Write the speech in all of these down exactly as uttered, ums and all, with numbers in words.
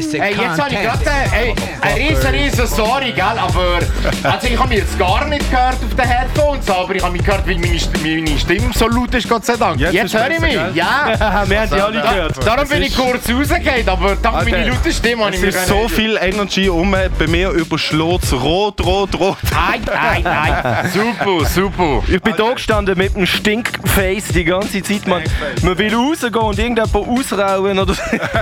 Hey, jetzt habe ich gerade äh, ein riesen, riesen Sorry, gell? Aber also ich habe mich jetzt gar nicht gehört auf den Headphones, aber ich habe mich gehört, weil meine, meine Stimme so laut ist, Gott sei Dank. Jetzt, jetzt höre ich mich, gell? Ja. Wir haben die alle gehört. Da, darum bin ich kurz rausgegangen, aber dank meiner lauten Stimme habe ich mich... Es ist so viel Energy um, bei mir überschlägt es rot, rot, rot. Nein, nein, nein. Super, super. Ich bin da gestanden mit einem Stinkface die ganze Zeit. Man, man will rausgehen und irgendjemand ausrauen oder...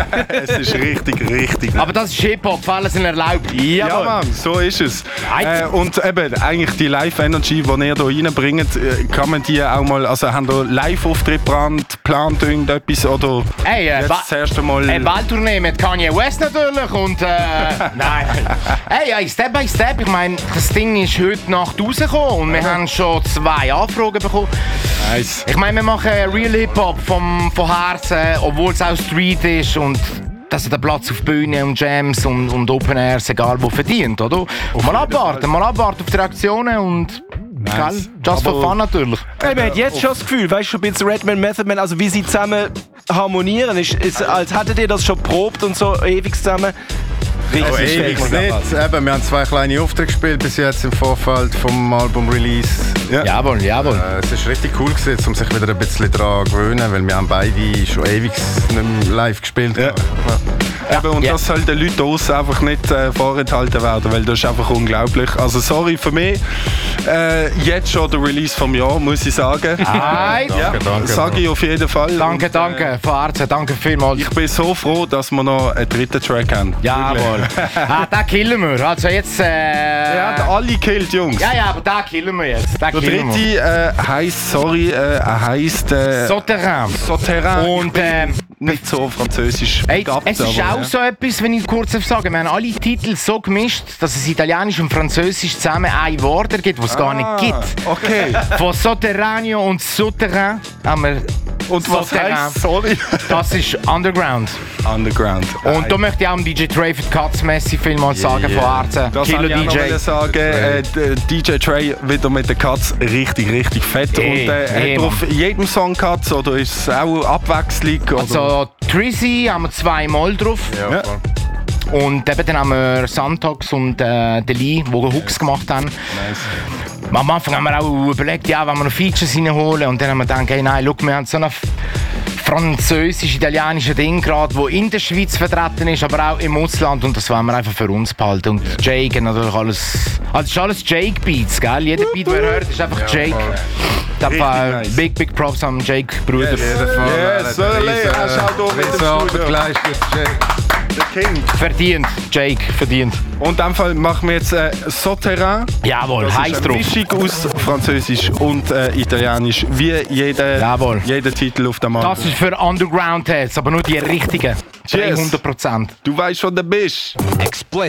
Es ist richtig, richtig. Aber das ist Hip-Hop, alles sind erlaubt. Ja, Ja, Mann, so ist es. Äh, und eben, eigentlich die Live-Energy, die ihr hier reinbringt, kann man die auch mal, also haben ihr Live-Auftritt geplant, plant irgendetwas oder hey, äh, jetzt wa- das erste Mal... Eine Welttournee mit Kanye West natürlich und äh, nein. Hey, ja, Step by Step, ich meine, das Ding ist heute Nacht rausgekommen und wir ja. haben schon zwei Anfragen bekommen. Nice. Ich meine, wir machen Real Hip-Hop vom, von Herzen, obwohl es auch Street ist und dass er den Platz auf Bühne und Jams und, und Open Airs, egal wo, verdient, oder? Und mal abwarten, mal abwarten auf die Reaktionen und... Nice. Just for fun natürlich. Hey, man hat jetzt schon das Gefühl, weißt du, schon ein bisschen Redman, Method Man, also wie sie zusammen harmonieren, ist, ist, als hättet ihr das schon probt und so ewig zusammen. Oh, ewig nicht. Eben, wir haben zwei kleine Aufträge gespielt bis jetzt im Vorfeld vom Album-Release. Ja. Jawohl, jawohl. Äh, es ist richtig cool gewesen, um sich wieder ein bisschen daran zu gewöhnen, weil wir haben beide schon ewig nicht mehr live gespielt. Ja. Ja. Eben, und ja. das soll den Leuten draussen einfach nicht äh, vorenthalten werden, weil das ist einfach unglaublich. Also sorry für mich, äh, jetzt schon der Release vom Jahr, muss ich sagen. Hi. Ja, danke, danke. Sage ich auf jeden Fall. Danke, und, danke, äh, von Herzen, danke vielmals. Ich bin so froh, dass wir noch einen dritten Track haben. Jawohl. Ah, den killen wir. Also jetzt... Äh, er hat alle gekillt, Jungs. Ja, ja, aber den killen wir jetzt. Den der dritte äh, heisst, sorry, äh, er heisst... Äh, Souterrain. Souterrain. Und ähm, nicht so französisch. Ey, begabt, es ist aber, auch ja. so etwas, wenn ich kurz sagen, wir haben alle Titel so gemischt, dass es Italienisch und Französisch zusammen ein Wort ergibt, das es ah, gar nicht gibt. Okay. Von Sotterraneo und Souterrain haben wir... Und was heisst, sorry? Das ist Underground. Underground. Und da möchte ich auch dem D J Trey für die Cuts-Messi vielmal sagen, yeah, yeah. von Herzen. Das Killer ich auch D J. Noch sagen, äh, D J Trey wieder mit den Cuts richtig, richtig fett. Hey, und äh, hey, hat er auf jedem Song Cuts oder ist es auch Abwechslung? Oder? Also Trizzy haben wir zweimal drauf. Ja. Und eben dann haben wir Santox und äh, Deli, die Hooks gemacht haben. Nice. Am Anfang haben wir auch überlegt, ja, wenn wir noch Features reinholen. Und dann haben wir gedacht, hey, nein, look, wir haben so ein französisch-italienisches Ding gerade, das in der Schweiz vertreten ist, aber auch im Ausland. Und das wollen wir einfach für uns behalten. Und Jake natürlich alles... Also es ist alles Jake-Beats, gell? Jeder Beat, den ihr hört, ist einfach Jake. Ja, da nice. Big, big Props am Jake-Bruder. Yes, yes, er ist auch da mit dem Studio. Der King. Verdient, Jake, verdient. Und in dem Fall machen wir jetzt äh, Souterrain. Jawohl, heiß drauf. Eine Mischung aus Französisch und äh, Italienisch, wie jeder, Jawohl. jeder Titel auf dem Album. Das ist für Underground-Heads, aber nur die richtigen. dreihundert Prozent. Du weißt, wo du bist. Explicit.